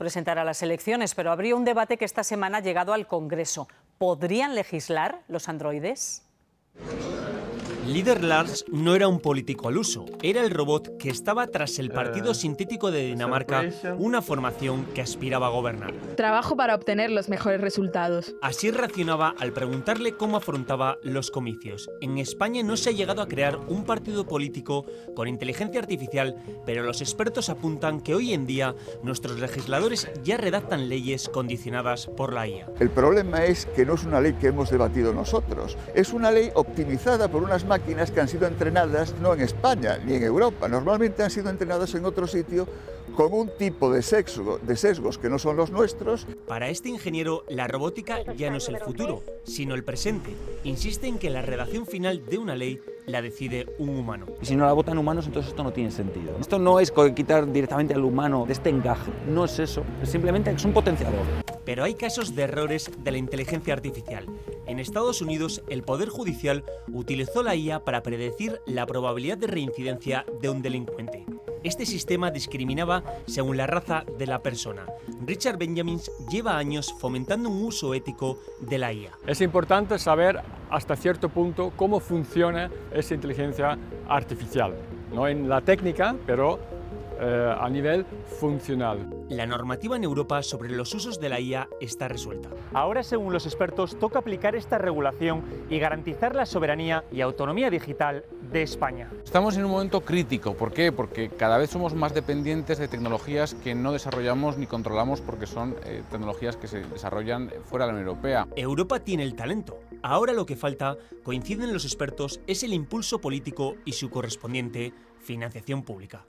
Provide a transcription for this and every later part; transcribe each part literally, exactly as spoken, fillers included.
presentar a las elecciones, pero habría un debate que esta semana ha llegado al Congreso. ¿Podrían legislar los androides? Líder Lars no era un político al uso, era el robot que estaba tras el Partido Sintético de Dinamarca, una formación que aspiraba a gobernar. Trabajo para obtener los mejores resultados. Así reaccionaba al preguntarle cómo afrontaba los comicios. En España no se ha llegado a crear un partido político con inteligencia artificial, pero los expertos apuntan que hoy en día nuestros legisladores ya redactan leyes condicionadas por la I A. El problema es que no es una ley que hemos debatido nosotros, es una ley optimizada por unas máquinas máquinas que han sido entrenadas no en España ni en Europa, normalmente han sido entrenadas en otro sitio con un tipo de, sexo, de sesgos que no son los nuestros. Para este ingeniero, la robótica ya no es el futuro, sino el presente. Insiste en que la redacción final de una ley la decide un humano. Y si no la votan humanos, entonces esto no tiene sentido. Esto no es quitar directamente al humano de este encaje, no es eso, es simplemente es un potenciador. Pero hay casos de errores de la inteligencia artificial. En Estados Unidos, el Poder Judicial utilizó la I A para predecir la probabilidad de reincidencia de un delincuente. Este sistema discriminaba según la raza de la persona. Richard Benjamins lleva años fomentando un uso ético de la I A. Es importante saber hasta cierto punto cómo funciona esa inteligencia artificial. No en la técnica, pero eh, a nivel funcional. La normativa en Europa sobre los usos de la I A está resuelta. Ahora, según los expertos, toca aplicar esta regulación y garantizar la soberanía y autonomía digital de España. Estamos en un momento crítico. ¿Por qué? Porque cada vez somos más dependientes de tecnologías que no desarrollamos ni controlamos porque son eh, tecnologías que se desarrollan fuera de la Unión Europea. Europa tiene el talento. Ahora lo que falta, coinciden los expertos, es el impulso político y su correspondiente financiación pública.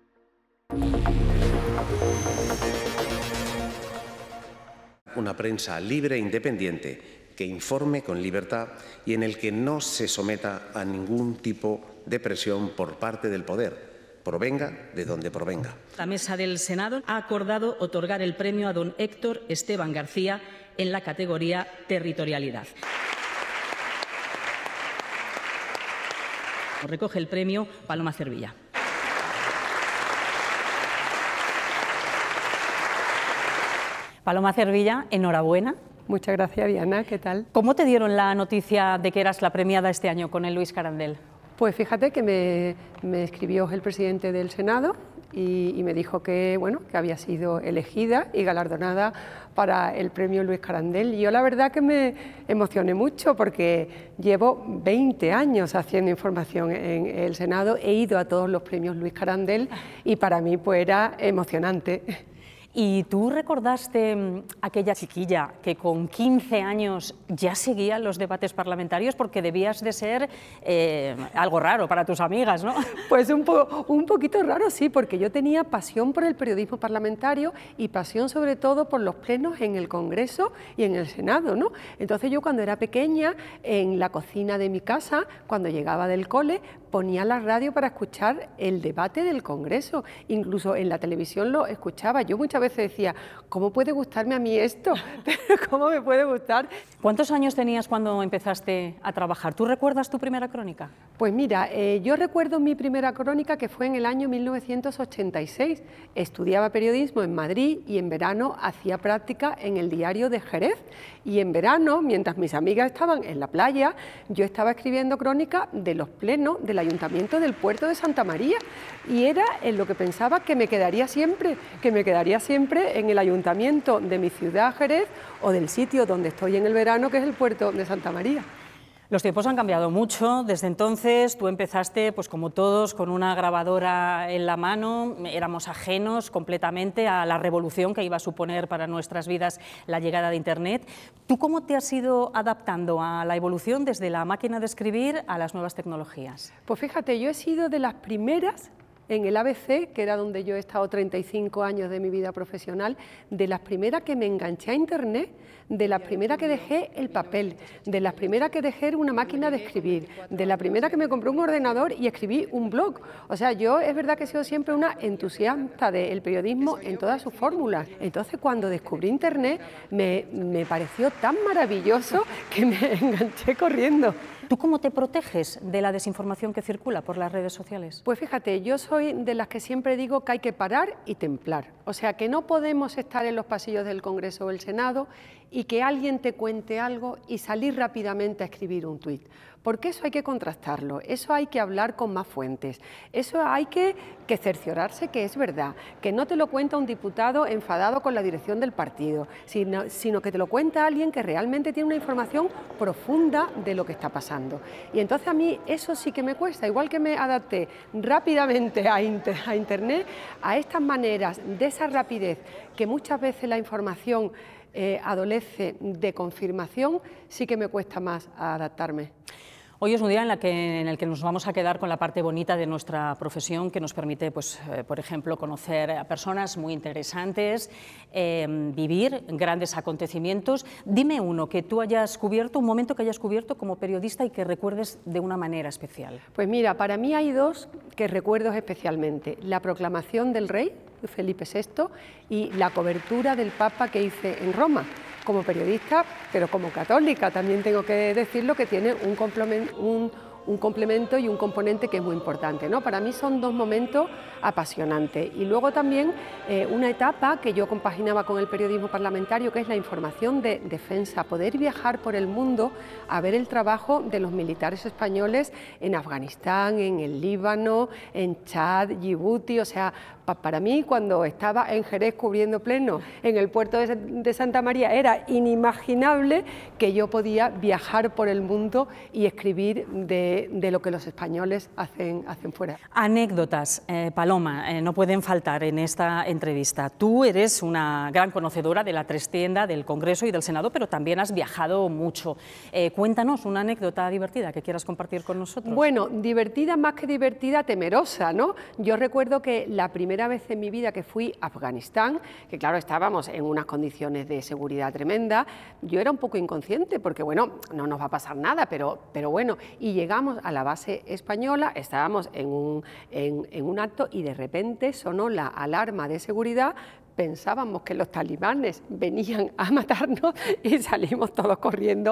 Una prensa libre e independiente que informe con libertad y en el que no se someta a ningún tipo de presión por parte del poder, provenga de donde provenga. La Mesa del Senado ha acordado otorgar el premio a don Héctor Esteban García en la categoría Territorialidad. Recoge el premio Paloma Cervilla. Paloma Cervilla, enhorabuena. Muchas gracias, Diana. ¿Qué tal? ¿Cómo te dieron la noticia de que eras la premiada este año con el Luis Carandel? Pues fíjate que me, me escribió el presidente del Senado y, y me dijo que, bueno, que había sido elegida y galardonada para el premio Luis Carandel. Y yo la verdad que me emocioné mucho porque llevo veinte años haciendo información en el Senado, he ido a todos los premios Luis Carandel y para mí pues era emocionante. ¿Y tú recordaste aquella chiquilla que con quince años ya seguía los debates parlamentarios? Porque debías de ser eh, algo raro para tus amigas, ¿no? Pues un, po un poquito raro, sí, porque yo tenía pasión por el periodismo parlamentario y pasión sobre todo por los plenos en el Congreso y en el Senado, ¿no? Entonces yo cuando era pequeña, en la cocina de mi casa, cuando llegaba del cole, ponía la radio para escuchar el debate del Congreso, incluso en la televisión lo escuchaba. Yo muchas veces decía, ¿cómo puede gustarme a mí esto? ¿Cómo me puede gustar? ¿Cuántos años tenías cuando empezaste a trabajar? ¿Tú recuerdas tu primera crónica? Pues mira, eh, yo recuerdo mi primera crónica que fue en el año mil novecientos ochenta y seis. Estudiaba periodismo en Madrid y en verano hacía práctica en el diario de Jerez. Y en verano, mientras mis amigas estaban en la playa, yo estaba escribiendo crónica de los plenos del Ayuntamiento del Puerto de Santa María. Y era en lo que pensaba que me quedaría siempre, que me quedaría siempre en el ayuntamiento de mi ciudad, Jerez, o del sitio donde estoy en el verano, que es el Puerto de Santa María. Los tiempos han cambiado mucho. Desde entonces tú empezaste, pues como todos, con una grabadora en la mano. Éramos ajenos completamente a la revolución que iba a suponer para nuestras vidas la llegada de Internet. ¿Tú cómo te has ido adaptando a la evolución desde la máquina de escribir a las nuevas tecnologías? Pues fíjate, yo he sido de las primeras en el A B C, que era donde yo he estado treinta y cinco años de mi vida profesional, de las primeras que me enganché a Internet, de las primeras que dejé el papel, de las primeras que dejé una máquina de escribir, de la primera que me compré un ordenador y escribí un blog. O sea, yo es verdad que he sido siempre una entusiasta del periodismo en todas sus fórmulas. Entonces, cuando descubrí Internet, me, me pareció tan maravilloso que me enganché corriendo. ¿Tú cómo te proteges de la desinformación que circula por las redes sociales? Pues fíjate, yo soy de las que siempre digo que hay que parar y templar. O sea, que no podemos estar en los pasillos del Congreso o el Senado y que alguien te cuente algo y salir rápidamente a escribir un tuit. Porque eso hay que contrastarlo, eso hay que hablar con más fuentes, eso hay que, que cerciorarse que es verdad, que no te lo cuenta un diputado enfadado con la dirección del partido, sino, sino que te lo cuenta alguien que realmente tiene una información profunda de lo que está pasando. Y entonces a mí eso sí que me cuesta, igual que me adapté rápidamente a, inter, a Internet, a estas maneras, de esa rapidez que muchas veces la información eh, adolece de confirmación, sí que me cuesta más adaptarme. Hoy es un día en, la que, en el que nos vamos a quedar con la parte bonita de nuestra profesión, que nos permite, pues, eh, por ejemplo, conocer a personas muy interesantes, eh, vivir grandes acontecimientos. Dime uno que tú hayas cubierto, un momento que hayas cubierto como periodista y que recuerdes de una manera especial. Pues mira, para mí hay dos que recuerdo especialmente. La proclamación del rey, Felipe sexto, y la cobertura del Papa que hice en Roma. Como periodista, pero como católica, también tengo que decirlo, que tiene un complemento, un, un complemento y un componente que es muy importante, ¿no? Para mí son dos momentos apasionantes. Y luego también eh, una etapa que yo compaginaba con el periodismo parlamentario, que es la información de defensa, poder viajar por el mundo a ver el trabajo de los militares españoles en Afganistán, en el Líbano, en Chad, Yibuti, o sea, para mí, cuando estaba en Jerez cubriendo pleno en el puerto de Santa María, era inimaginable que yo podía viajar por el mundo y escribir de, de lo que los españoles hacen, hacen fuera. Anécdotas, eh, Paloma, eh, no pueden faltar en esta entrevista. Tú eres una gran conocedora de la trastienda del Congreso y del Senado, pero también has viajado mucho. Eh, cuéntanos una anécdota divertida que quieras compartir con nosotros. Bueno, divertida más que divertida, temerosa, ¿no? Yo recuerdo que la primera vez en mi vida que fui a Afganistán, que claro, estábamos en unas condiciones de seguridad tremenda, yo era un poco inconsciente porque, bueno, no nos va a pasar nada, pero, pero bueno, y llegamos a la base española, estábamos en un, en, en un acto y de repente sonó la alarma de seguridad. Pensábamos que los talibanes venían a matarnos y salimos todos corriendo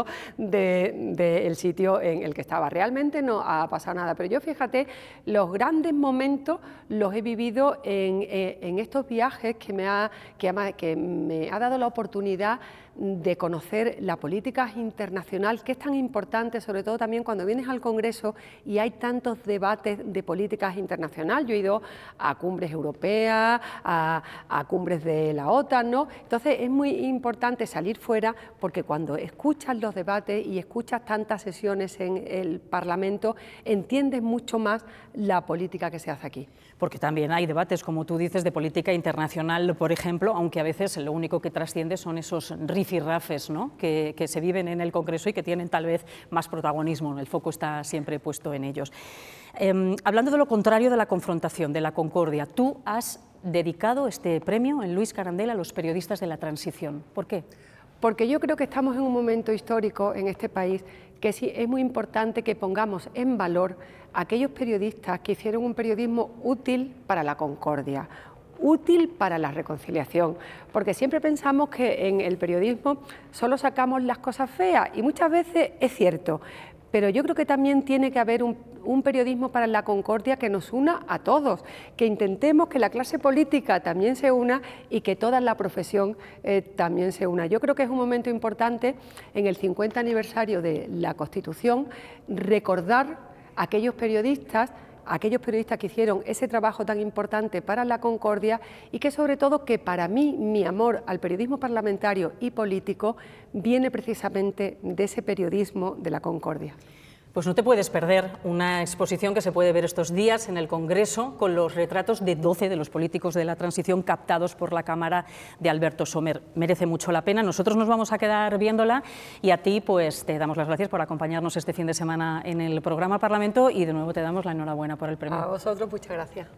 del de, de sitio en el que estaba. Realmente no ha pasado nada, pero yo, fíjate, los grandes momentos los he vivido en, en estos viajes que me, ha, que, ha, que me ha dado la oportunidad de conocer la política internacional, que es tan importante, sobre todo también cuando vienes al Congreso y hay tantos debates de políticas internacional. Yo he ido a cumbres europeas, a, a cumbres de la OTAN, ¿no? Entonces es muy importante salir fuera, porque cuando escuchas los debates y escuchas tantas sesiones en el Parlamento, entiendes mucho más la política que se hace aquí. Porque también hay debates, como tú dices, de política internacional, por ejemplo, aunque a veces lo único que trasciende son esos rifirrafes, ¿no?, que, que se viven en el Congreso y que tienen tal vez más protagonismo. El foco está siempre puesto en ellos. Eh, hablando de lo contrario de la confrontación, de la concordia, tú has dedicado este premio en Luis Carandel a los periodistas de la transición. ¿Por qué? Porque yo creo que estamos en un momento histórico en este país que sí es muy importante que pongamos en valor a aquellos periodistas que hicieron un periodismo útil para la concordia, útil para la reconciliación, porque siempre pensamos que en el periodismo solo sacamos las cosas feas y muchas veces es cierto, pero yo creo que también tiene que haber un, un periodismo para la concordia que nos una a todos, que intentemos que la clase política también se una y que toda la profesión eh, también se una. Yo creo que es un momento importante en el cincuenta aniversario de la Constitución recordar a aquellos periodistas aquellos periodistas que hicieron ese trabajo tan importante para la concordia y que sobre todo que para mí mi amor al periodismo parlamentario y político viene precisamente de ese periodismo de la concordia. Pues no te puedes perder una exposición que se puede ver estos días en el Congreso con los retratos de doce de los políticos de la transición captados por la cámara de Alberto Sommer. Merece mucho la pena, nosotros nos vamos a quedar viéndola y a ti pues te damos las gracias por acompañarnos este fin de semana en el programa Parlamento y de nuevo te damos la enhorabuena por el premio. A vosotros muchas gracias.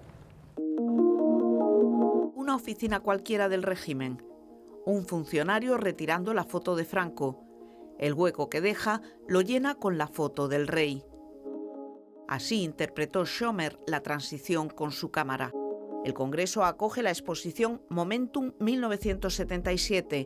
Una oficina cualquiera del régimen, un funcionario retirando la foto de Franco. El hueco que deja lo llena con la foto del rey. Así interpretó Sommer la transición con su cámara. El Congreso acoge la exposición Momentum mil novecientos setenta y siete,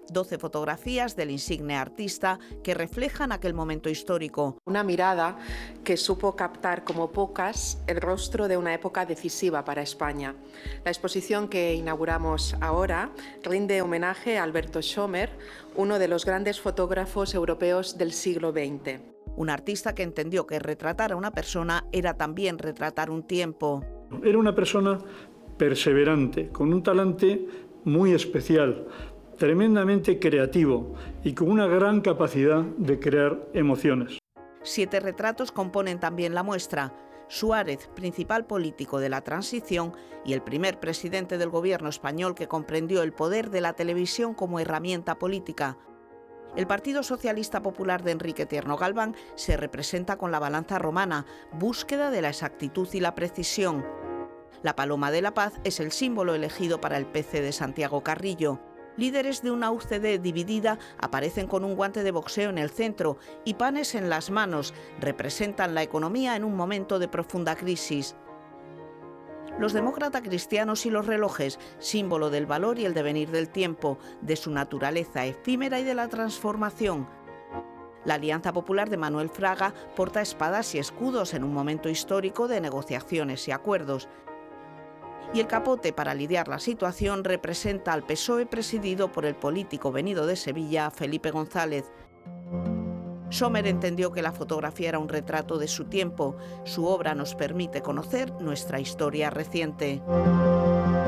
doce fotografías del insigne artista que reflejan aquel momento histórico. Una mirada que supo captar como pocas el rostro de una época decisiva para España. La exposición que inauguramos ahora rinde homenaje a Alberto Schomer, uno de los grandes fotógrafos europeos del siglo veinte. Un artista que entendió que retratar a una persona era también retratar un tiempo. Era una persona perseverante, con un talante muy especial, tremendamente creativo y con una gran capacidad de crear emociones. Siete retratos componen también la muestra. Suárez, principal político de la transición y el primer presidente del gobierno español que comprendió el poder de la televisión como herramienta política. El Partido Socialista Popular de Enrique Tierno Galván se representa con la balanza romana, búsqueda de la exactitud y la precisión. La Paloma de la Paz es el símbolo elegido para el P C de Santiago Carrillo. Líderes de una U C D dividida aparecen con un guante de boxeo en el centro y panes en las manos. Representan la economía en un momento de profunda crisis. Los demócratas cristianos y los relojes, símbolo del valor y el devenir del tiempo, de su naturaleza efímera y de la transformación. La Alianza Popular de Manuel Fraga porta espadas y escudos en un momento histórico de negociaciones y acuerdos. Y el capote para lidiar la situación representa al P S O E presidido por el político venido de Sevilla, Felipe González. Schomer entendió que la fotografía era un retrato de su tiempo. Su obra nos permite conocer nuestra historia reciente.